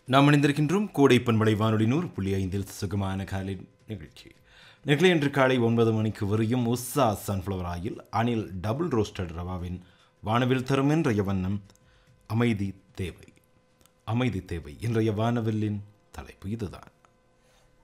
நாம் இணைந்திருக்கின்றோம் கோடை பண்பலை வானொலி 100.5 சுகமான காலை நிகழ்ச்சி. நிகழ்ச்சி இன்று காலை 9 மணிக்கு வரையும் உஸ்ஸா சன்ஃப்ளவர் ஆயில் அணில் டபுள் ரோஸ்டட் ரவாவின் வானவில் தரும் இன்றைய வண்ணம் அமைதி தேவை. அமைதி தேவை இன்றைய வானவில்லின் தலைப்பு இதுதான்.